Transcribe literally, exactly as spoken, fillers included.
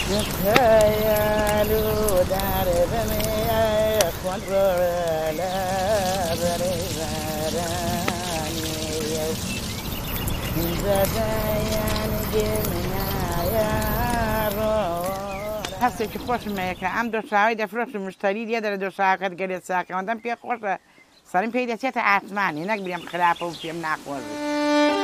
نتخيلوا دربني خون رولا بريبراني من زباين جمنا يا رو هستی که خوش میگه هم دو ساعتی دفروش مشتری دیگه در دو ساعت گریه ساعت کندم پی خوشه سریم پیدا چیت عطمانی نک بریم خلاف و پیم نخوری